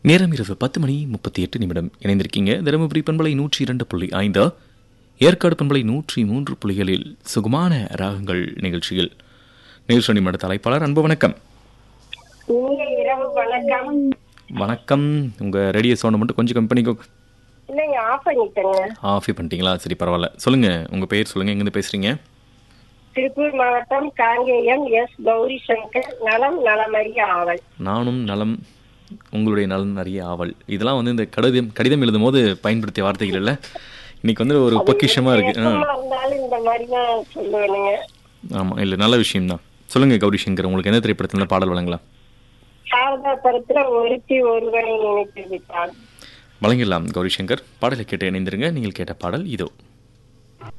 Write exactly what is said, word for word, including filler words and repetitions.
நேரம் இரவு பத்து மணி முப்பத்தி எட்டு நிமிடம் இணைந்திருக்கீங்க. தருமபுரி பண்பலை நூற்றி இரண்டு புள்ளி ஐந்து, ஏற்காடு பண்பலை நூற்றி மூன்று புள்ளிகளில் சுகமான ராகங்கள் நிகழ்ச்சியில் நிகழ்ச்சி மட தலைப்பாளர். அன்பு வணக்கம். வணக்கம். வணக்கம். உங்க ரேடியோ சவுண்ட் மட்டும் கொஞ்சம் கம்மி பண்ணிக்கோ. இல்லைங்க, ஆஃப் பண்ணிட்டேங்க. ஆஃப் பண்ணிட்டீங்களா? சரி, பரவாயில்ல. சொல்லுங்க, உங்க பெயர் சொல்லுங்க, எங்கிருந்து பேசுறீங்க? திருப்பூர் மாவட்டம் காங்கேயம் எஸ் கௌரி சங்கர். நலம் நலமறிய ஆவல். நானும் நலம், உங்களுடைய நலன் அறிய ஆவல். இதெல்லாம் வந்து இந்த கடிதம் கடிதம் எழுதும் போது பயன்படுத்திய வார்த்தைகள் இல்ல, இன்னைக்கு வந்து ஒரு பொக்கிஷமா இருக்கு. இந்த மாதிரி தான் சொல்லுவேனுங்க. ஆமா, இல்ல, நல்ல விஷயம் தான். சொல்லுங்க கௌரி சங்கர், உங்களுக்கு எந்த திரைப்படத்துல பாடல் வழங்கலாம்? சாரதா படத்துல ஒருத்தி ஒருவனை நினைத்து விட்டான். வழங்கிடலாம் கௌரி சங்கர். பாடலை கேட்டு இணைந்திருங்க. நீங்கள் கேட்ட பாடல் இதோ.